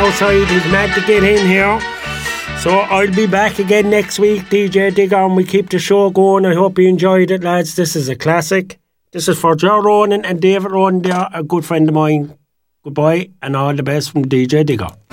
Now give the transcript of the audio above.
outside. He's mad to get in here. So I'll be back again next week, DJ Digger, and we keep the show going. I hope you enjoyed it, lads. This is a classic. This is for Joe Ronan and David Ronan. They are a good friend of mine. Goodbye, and all the best from DJ Digger.